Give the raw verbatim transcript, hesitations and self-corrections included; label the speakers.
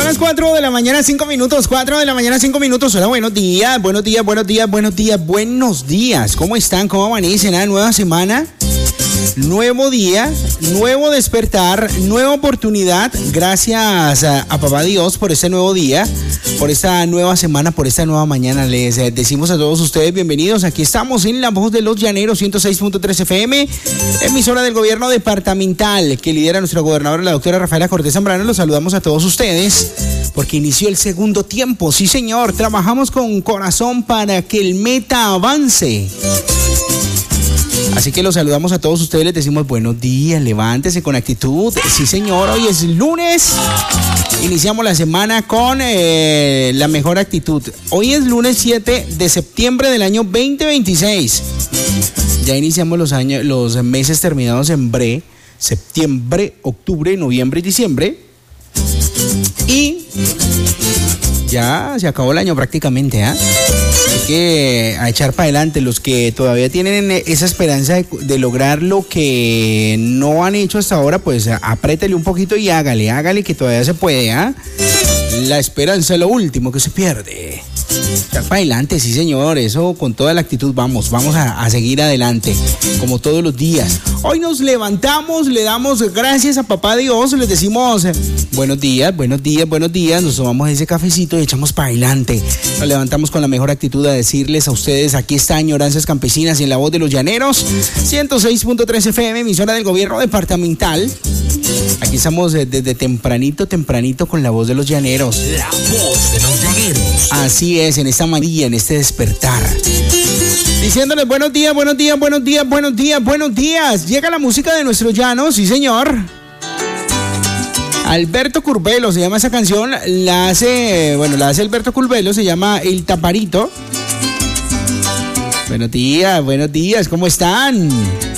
Speaker 1: Son las cuatro de la mañana, cinco minutos, cuatro de la mañana, cinco minutos. Hola, buenos días, buenos días, buenos días, buenos días, buenos días. ¿Cómo están? ¿Cómo amanecen? ¿Ah? Nueva semana, nuevo día, nuevo despertar, nueva oportunidad. Gracias a, a Papá Dios por este nuevo día, por esta nueva semana, por esta nueva mañana. Les eh, decimos a todos ustedes bienvenidos. Aquí estamos en La Voz de los Llaneros, ciento seis punto tres F M, emisora del gobierno departamental que lidera nuestra gobernadora, la doctora Rafaela Cortés Zambrano. Los saludamos a todos ustedes porque inició el segundo tiempo. Sí, señor, trabajamos con corazón para que el meta avance. Así que los saludamos a todos ustedes, les decimos buenos días, levántese con actitud. Sí, señor, hoy es lunes, iniciamos la semana con eh, la mejor actitud. Hoy es lunes siete de septiembre del año veinte veintiséis. Ya iniciamos los años, los meses terminados en bre, septiembre, octubre, noviembre y diciembre. Y ya se acabó el año prácticamente, ¿ah? ¿eh? Así que a echar para adelante los que todavía tienen esa esperanza de, de lograr lo que no han hecho hasta ahora, pues apriétele un poquito y hágale, hágale que todavía se puede, ¿ah? ¿eh? La esperanza es lo último que se pierde. Echar para adelante, sí señor, eso con toda la actitud vamos, vamos a, a seguir adelante, como todos los días. Hoy nos levantamos, le damos gracias a Papá Dios, les decimos buenos días, buenos días, buenos días, nos tomamos ese cafecito y echamos para adelante. Nos levantamos con la mejor actitud a decirles a ustedes, aquí está Añoranzas Campesinas en La Voz de los Llaneros, ciento seis punto tres F M, emisora del gobierno departamental. Aquí estamos desde tempranito, tempranito con La Voz de los Llaneros.
Speaker 2: La Voz de los Llaneros.
Speaker 1: Así es, en esta mañana, en este despertar. Diciéndoles buenos días, buenos días, buenos días, buenos días, buenos días. Llega la música de nuestro llano, sí señor. Alberto Curbelo se llama esa canción, la hace, bueno, la hace Alberto Curbelo, se llama El Taparito. Buenos días, buenos días, ¿cómo están?